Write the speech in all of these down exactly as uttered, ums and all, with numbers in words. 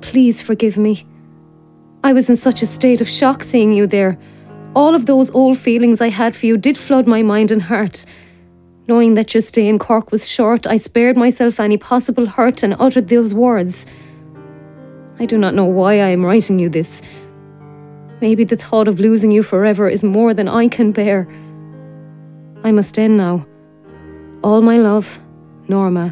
Please forgive me. I was in such a state of shock seeing you there. All of those old feelings I had for you did flood my mind and heart. Knowing that your stay in Cork was short, I spared myself any possible hurt and uttered those words. I do not know why I am writing you this. Maybe the thought of losing you forever is more than I can bear. I must end now. All my love, Norma.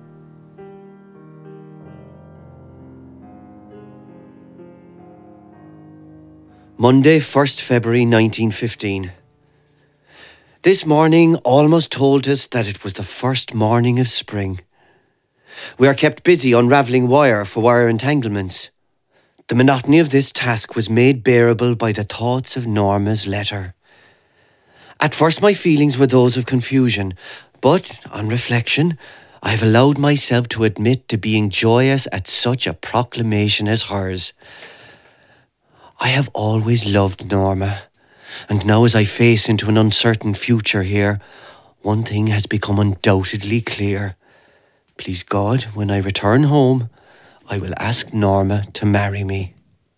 Monday, first February nineteen fifteen. This morning almost told us that it was the first morning of spring. We are kept busy unravelling wire for wire entanglements. The monotony of this task was made bearable by the thoughts of Norma's letter. At first my feelings were those of confusion, but on reflection, I have allowed myself to admit to being joyous at such a proclamation as hers. I have always loved Norma, and now as I face into an uncertain future here, one thing has become undoubtedly clear. Please God, when I return home, I will ask Norma to marry me.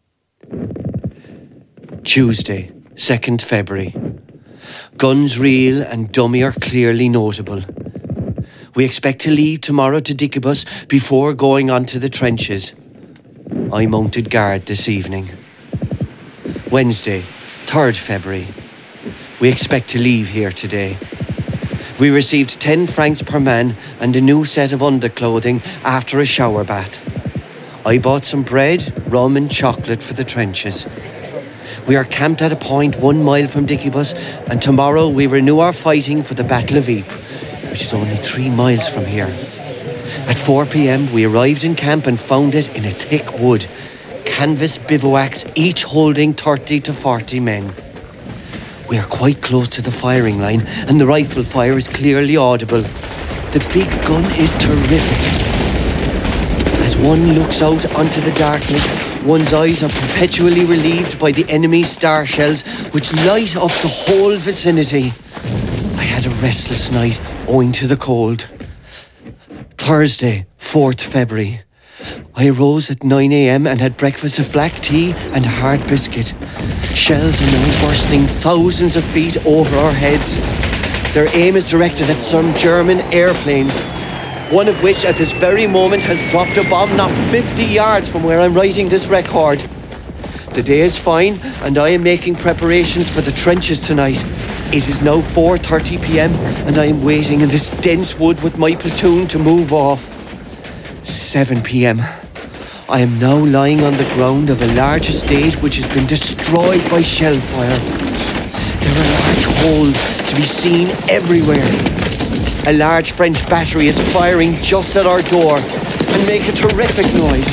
Tuesday, second February. Guns reel and dummy are clearly notable. We expect to leave tomorrow to Dickibus before going on to the trenches. I mounted guard this evening. Wednesday, third February. We expect to leave here today. We received ten francs per man and a new set of underclothing after a shower bath. I bought some bread, rum and chocolate for the trenches. We are camped at a point one mile from Dickibus, and tomorrow we renew our fighting for the Battle of Ypres, which is only three miles from here. At four p.m. we arrived in camp and found it in a thick wood. Canvas bivouacs, each holding thirty to forty men. We are quite close to the firing line and the rifle fire is clearly audible. The big gun is terrific. As one looks out onto the darkness, one's eyes are perpetually relieved by the enemy star shells which light up the whole vicinity. I had a restless night owing to the cold. Thursday, fourth February. I rose at nine a.m. and had breakfast of black tea and a hard biscuit. Shells are now bursting thousands of feet over our heads. Their aim is directed at some German airplanes, one of which at this very moment has dropped a bomb not fifty yards from where I'm writing this record. The day is fine and I am making preparations for the trenches tonight. It is now four thirty p.m. and I am waiting in this dense wood with my platoon to move off. seven p.m. I am now lying on the ground of a large estate which has been destroyed by shell fire. There are large holes to be seen everywhere. A large French battery is firing just at our door and make a terrific noise.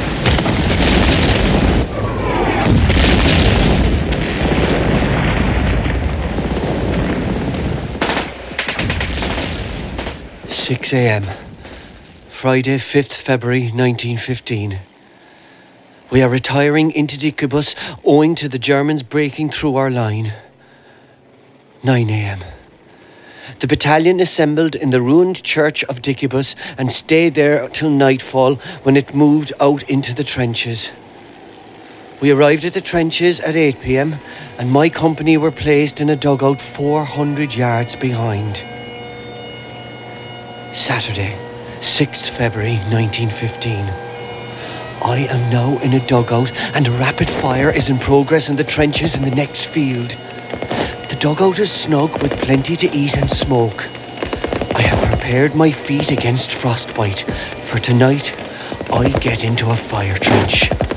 six a.m. Friday, fifth February nineteen fifteen. We are retiring into Dickibus owing to the Germans breaking through our line. nine a.m. The battalion assembled in the ruined church of Dickibus and stayed there till nightfall when it moved out into the trenches. We arrived at the trenches at eight p.m. and my company were placed in a dugout four hundred yards behind. Saturday, sixth February nineteen fifteen. I am now in a dugout and a rapid fire is in progress in the trenches in the next field. The dugout is snug with plenty to eat and smoke. I have prepared my feet against frostbite, for tonight I get into a fire trench.